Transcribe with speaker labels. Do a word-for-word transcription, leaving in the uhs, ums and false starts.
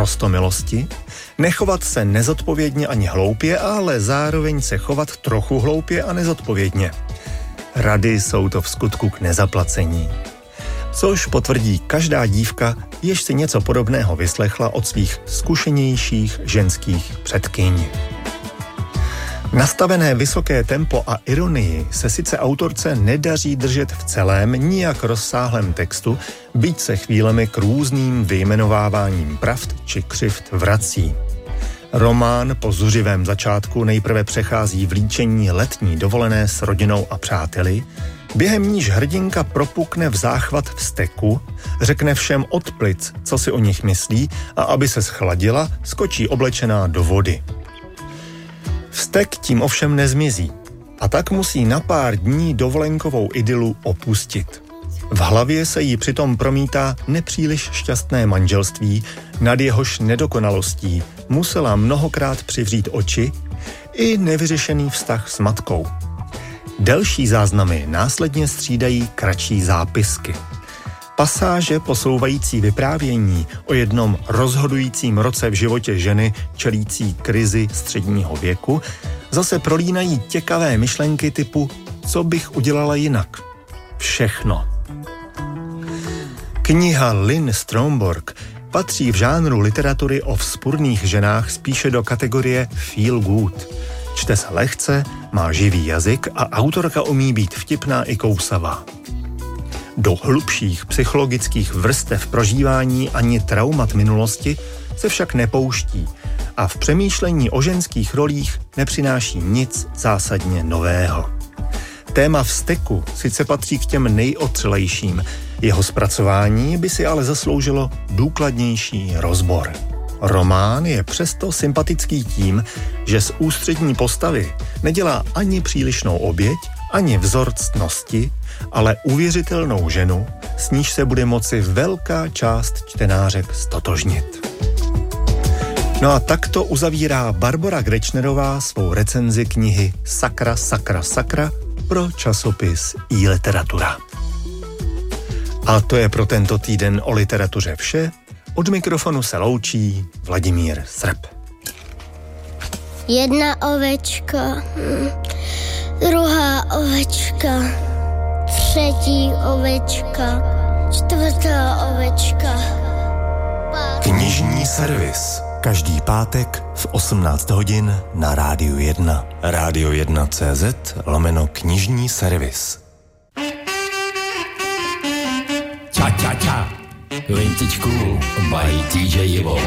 Speaker 1: rostomilosti, nechovat se nezodpovědně ani hloupě, ale zároveň se chovat trochu hloupě a nezodpovědně. Rady jsou to v skutku k nezaplacení. Což potvrdí každá dívka, jež si něco podobného vyslechla od svých zkušenějších ženských předkyň. Nastavené vysoké tempo a ironii se sice autorce nedaří držet v celém, nijak rozsáhlém textu, byť se chvílemi k různým vyjmenováváním pravd či křivd vrací. Román po zuřivém začátku nejprve přechází v líčení letní dovolené s rodinou a přáteli, během níž hrdinka propukne v záchvat vzteku, řekne všem od plic, co si o nich myslí, a aby se schladila, skočí oblečená do vody. Vztek tím ovšem nezmizí a tak musí na pár dní dovolenkovou idylu opustit. V hlavě se jí přitom promítá nepříliš šťastné manželství, nad jehož nedokonalostí musela mnohokrát přivřít oči, i nevyřešený vztah s matkou. Delší záznamy následně střídají kratší zápisky. Pasáže posouvající vyprávění o jednom rozhodujícím roce v životě ženy čelící krizi středního věku zase prolínají těkavé myšlenky typu co bych udělala jinak. Všechno. Kniha Lynn Stromborg patří v žánru literatury o vzpurných ženách spíše do kategorie feel good. Čte se lehce, má živý jazyk a autorka umí být vtipná i kousavá. Do hlubších psychologických vrstev prožívání ani traumat minulosti se však nepouští a v přemýšlení o ženských rolích nepřináší nic zásadně nového. Téma vzteku sice patří k těm nejotřelejším, jeho zpracování by si ale zasloužilo důkladnější rozbor. Román je přesto sympatický tím, že z ústřední postavy nedělá ani přílišnou oběť, ani vzor ctnosti, ale uvěřitelnou ženu, s níž se bude moci velká část čtenářek stotožnit. No a takto uzavírá Barbora Grečnerová svou recenzi knihy Sakra, sakra, sakra pro časopis iLiteratura. A to je pro tento týden o literatuře vše. Od mikrofonu se loučí Vladimír Srb.
Speaker 2: Jedna ovečka, druhá ovečka, třetí ovečka, čtvrtá ovečka.
Speaker 1: Knižní servis. Každý pátek v osmnáct hodin na Rádiu jedna. Rádio jedna tečka cé zet lomeno knižní servis.
Speaker 3: Ča, ča, ča. Vintage Cool by T J Ivo.